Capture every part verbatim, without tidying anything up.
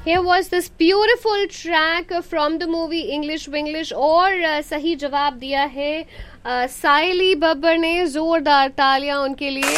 Here was this beautiful track from the movie English Winglish और uh, सही जवाब दिया है uh, साइली बब्बर ने. जोरदार तालियां उनके लिए.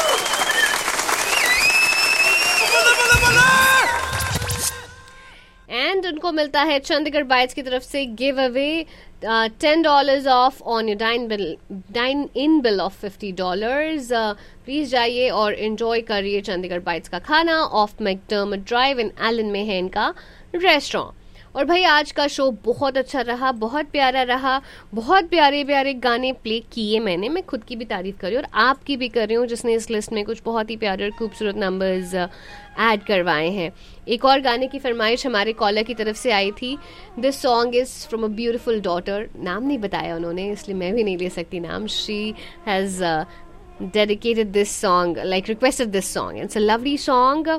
एंड उनको मिलता है चंडीगढ़ बाइट्स की तरफ से give away ten dollars of on your dine bill dine in bill of fifty dollars. Please जाइए और एंजॉय करिए चंडीगढ़ बाइट्स का खाना. Of McDermott drive in Elon में है इनका रेस्टोरेंट. और भाई आज का शो बहुत अच्छा रहा, बहुत प्यारा रहा, बहुत प्यारे प्यारे गाने प्ले किए मैंने. मैं खुद की भी तारीफ कर रही हूँ और आपकी भी कर रही हूँ जिसने इस लिस्ट में कुछ बहुत ही प्यारे और खूबसूरत नंबर्स ऐड करवाए हैं. एक और गाने की फरमाइश हमारे कॉलर की तरफ से आई थी. This song is from a beautiful daughter. नाम नहीं बताया उन्होंने इसलिए मैं भी नहीं ले सकती नाम. She has dedicated this song, like requested this song. It's a lovely song.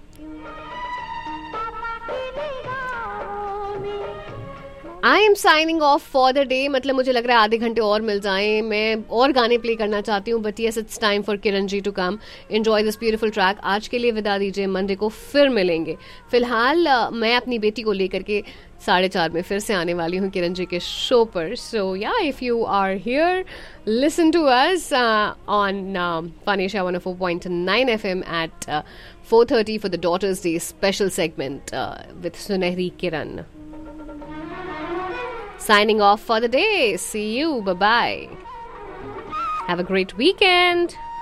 I am signing off for the day. मतलब मुझे लग रहा है आधे घंटे और मिल जाएं, मैं और गाने प्ले करना चाहती हूँ. But yes, it's time for Kiran ji to come enjoy this beautiful track. आज के लिए विदा दीजिए, मंडे को फिर मिलेंगे. फिलहाल uh, मैं अपनी बेटी को लेकर के साढ़े चार में फिर से आने वाली हूँ किरण जी के शो पर. सो या, if you are here, listen to us on fun Asia one O four point nine F M eight four thirty for the daughters day special segment with सुनहरी किरण. Signing off for the day. See you. Bye-bye. Have a great weekend.